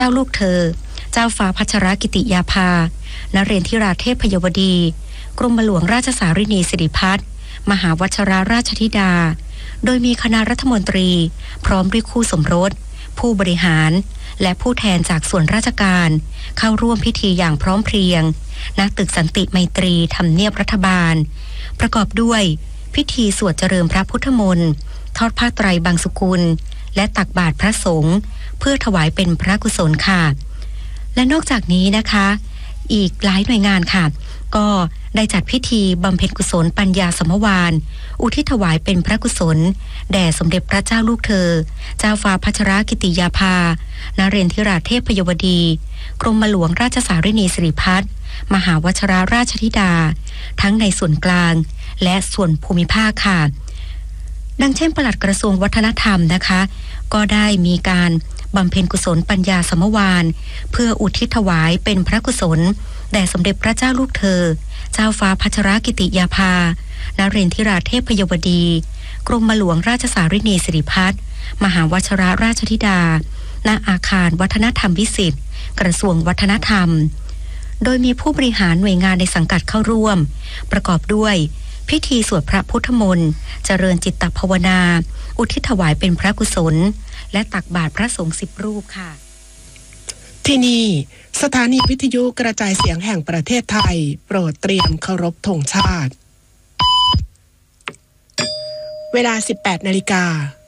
เจ้าลูกเธอเจ้าฟ้าพัชรกิติยาภานเรนทิราเทพยวดีกรมหลวงราชสารินีสิริพัฒน์มหาวชิราชธิดาโดยมีคณะรัฐมนตรีพร้อมด้วยคู่สมรสผู้บริหารและผู้แทนจากส่วนราชการเข้าร่วมพิธีอย่างพร้อมเพรียงณตึกสันติไมตรีทำเนียบรัฐบาลประกอบด้วยพิธีสวดเจริญพระพุทธมนต์ทอดผ้าไตรบางสุกุลและตักบาตรพระสงฆ์เพื่อถวายเป็นพระกุศลค่ะและนอกจากนี้นะคะอีกหลายหน่วยงานค่ะก็ได้จัดพิธีบำเพ็ญกุศลปัญญาสมวานอุทิศถวายเป็นพระกุศลแด่สมเด็จพระเจ้าลูกเธอเจ้าฟ้าพัชรกิติยาภานเรนทิราเทพยวดีกรมหลวงราชสารินีสิริพัฒน์มหาวชิราชธิดาทั้งในส่วนกลางและส่วนภูมิภาคค่ะดังเช่นปลัดกระทรวงวัฒนธรรมนะคะก็ได้มีการบำเพ็ญกุศลปัญญาสมวานเพื่ออุทิศถวายเป็นพระกุศลแด่สมเด็จพระเจ้าลูกเธอเจ้าฟ้าพัชรกิติยาภานเรนทิราเทพยวดีกรมหลวงราชสารินีสิริพัฒน์มหาวชิราชธิดาณอาคารวัฒนธรรมวิสิตกระทรวงวัฒนธรรมโดยมีผู้บริหารหน่วยงานในสังกัดเข้าร่วมประกอบด้วยพิธีสวดพระพุทธมนต์เจริญจิตตภาวนาอุทิศถวายเป็นพระกุศลและตักบาตรพระสงฆ์10 รูปค่ะที่นี่สถานีวิทยุกระจายเสียงแห่งประเทศไทยโปรดเตรียมเคารพธงชาติเวลา 18 นาฬิกา